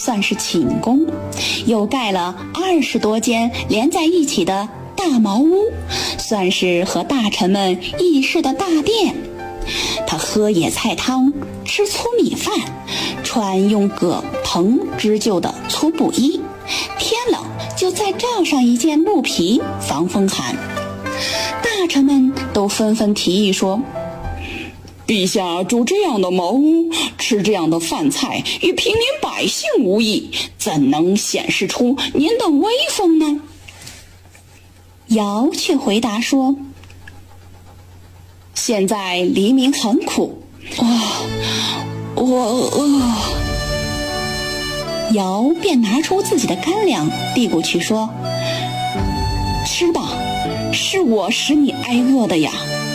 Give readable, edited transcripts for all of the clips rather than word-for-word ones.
算是寝宫，又盖了20多间连在一起的大茅屋，算是和大臣们议事的大殿。他喝野菜汤，吃粗米饭，穿用葛藤织就的粗布衣，天冷就再罩上一件鹿皮防风寒。大臣们都纷纷提议说，陛下住这样的茅屋，吃这样的饭菜，与平民百姓无异，怎能显示出您的威风呢？尧却回答说，现在黎民很苦，我饿。尧便拿出自己的干粮递过去说，吃吧，是我使你挨饿的呀。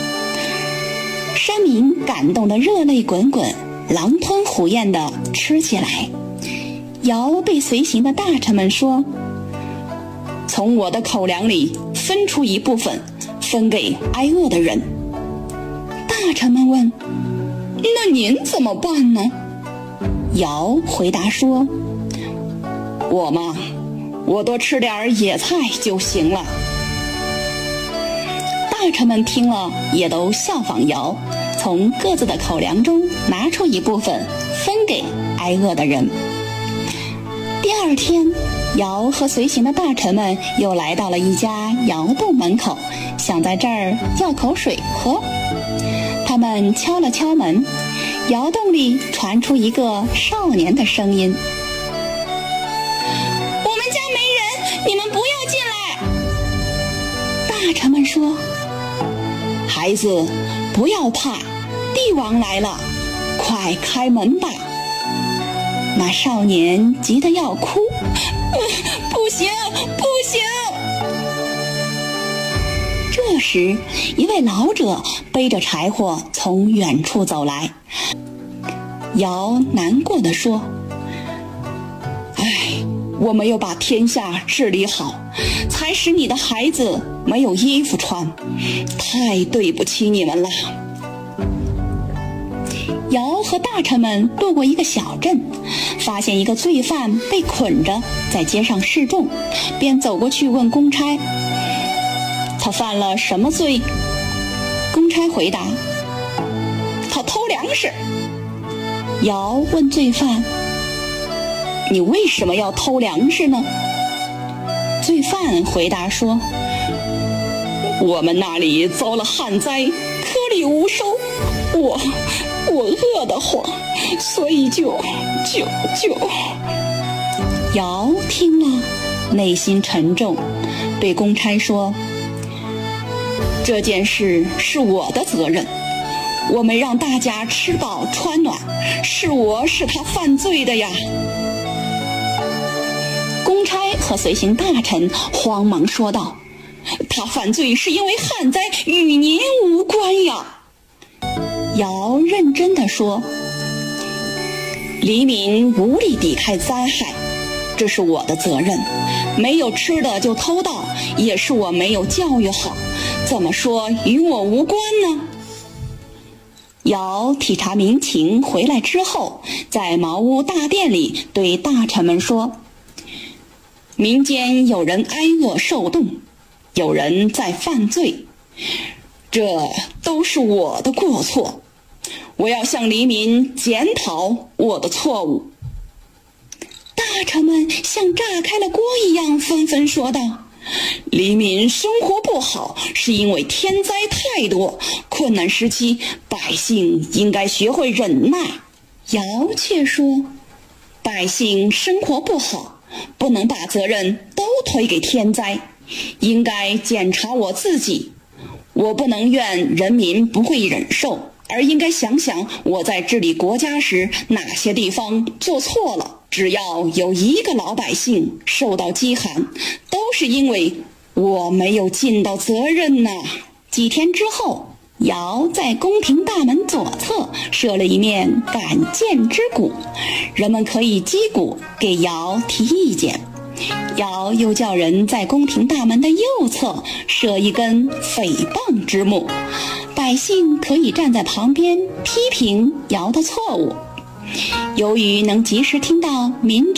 山民感动得热泪滚滚，狼吞虎咽地吃起来。尧对随行的大臣们说，从我的口粮里分出一部分，分给挨饿的人。大臣们问，那您怎么办呢？尧回答说，我多吃点野菜就行了。大臣们听了也都效仿尧，从各自的口粮中拿出一部分分给挨饿的人。第二天，尧和随行的大臣们又来到了一家窑洞门口，想在这儿要口水喝。他们敲了敲门，窑洞里传出一个少年的声音，我们家没人，你们不要进来。大臣们说，孩子，不要怕，帝王来了，快开门吧。那少年急得要哭，不行，不行。这时，一位老者背着柴火从远处走来。尧难过地说，我没有把天下治理好，才使你的孩子没有衣服穿，太对不起你们了。尧和大臣们路过一个小镇，发现一个罪犯被捆着在街上示众，便走过去问公差，他犯了什么罪？公差回答，他偷粮食。尧问罪犯，你为什么要偷粮食呢？罪犯回答说，我们那里遭了旱灾，颗粒无收，我饿得慌，所以就。尧听了，内心沉重，对公差说，这件事是我的责任，我没让大家吃饱穿暖，是我使他犯罪的呀。公差和随行大臣慌忙说道，他犯罪是因为旱灾，与您无关呀。尧认真地说，黎民无力抵抗灾害，这是我的责任，没有吃的就偷盗，也是我没有教育好，怎么说与我无关呢？尧体察民情回来之后，在茅屋大殿里对大臣们说，民间有人挨饿受冻，有人在犯罪，这都是我的过错，我要向黎民检讨我的错误。大臣们像炸开了锅一样纷纷说道，黎民生活不好是因为天灾太多，困难时期百姓应该学会忍耐。尧却说，百姓生活不好，不能把责任都推给天灾，应该检查我自己，我不能怨人民不会忍受，而应该想想我在治理国家时哪些地方做错了。只要有一个老百姓受到饥寒，都是因为我没有尽到责任呐。几天之后，尧在宫廷大门左侧设了一面敢谏之鼓，人们可以击鼓给尧提意见。尧又叫人在宫廷大门的右侧设一根诽谤之木，百姓可以站在旁边批评尧的错误。由于能及时听到民